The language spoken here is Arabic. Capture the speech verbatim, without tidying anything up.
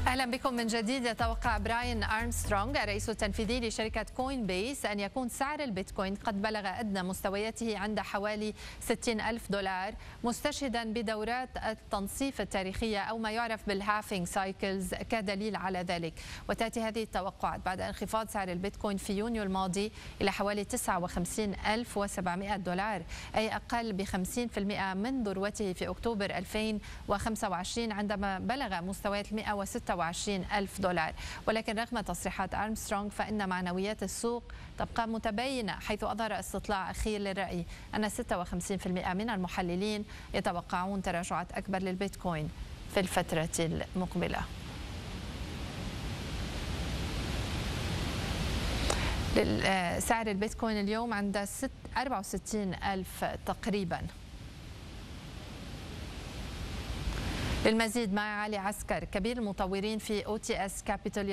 أهلا بكم من جديد. يتوقع براين أرمسترونغ الرئيس التنفيذي لشركة كوين بيس أن يكون سعر البيتكوين قد بلغ أدنى مستوياته عند حوالي ستين ألف دولار، مستشهدا بدورات التنصيف التاريخية أو ما يعرف بالهافينج سايكلز كدليل على ذلك. وتأتي هذه التوقعات بعد انخفاض سعر البيتكوين في يونيو الماضي إلى حوالي تسعة وخمسين ألف وسبعمائة دولار، أي أقل ب خمسين بالمئة من ذروته في أكتوبر ألفين وخمسة وعشرين عندما بلغ مستويات مئة وستة وعشرين ألف دولار. ولكن رغم تصريحات أرمسترونغ فإن معنويات السوق تبقى متباينة، حيث أظهر استطلاع أخير للرأي أن ستة وخمسين بالمئة من المحللين يتوقعون تراجعات أكبر للبيتكوين في الفترة المقبلة. سعر البيتكوين اليوم عند أربعة وستين ألف تقريبا. للمزيد مع علي عسكر كبير المطورين في أو تي إس كابيتال